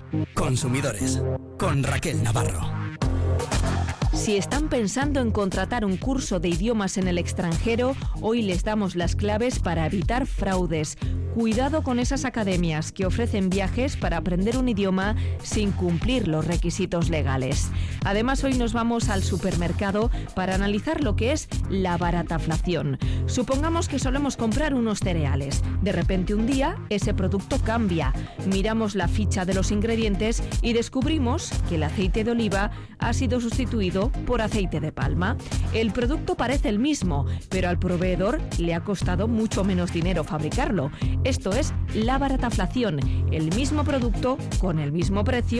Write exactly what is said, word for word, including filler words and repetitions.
Consumidores, con Raquel Navarro. Si están pensando en contratar un curso de idiomas en el extranjero, hoy les damos las claves para evitar fraudes. Cuidado con esas academias que ofrecen viajes para aprender un idioma sin cumplir los requisitos legales. Además, hoy nos vamos al supermercado para analizar lo que es la barataflación. Supongamos que solemos comprar unos cereales. De repente un día ese producto cambia. Miramos la ficha de los ingredientes y descubrimos que el aceite de oliva ha sido sustituido por aceite de palma. El producto parece el mismo, pero al proveedor le ha costado mucho menos dinero fabricarlo. Esto es la barataflación, el mismo producto con el mismo precio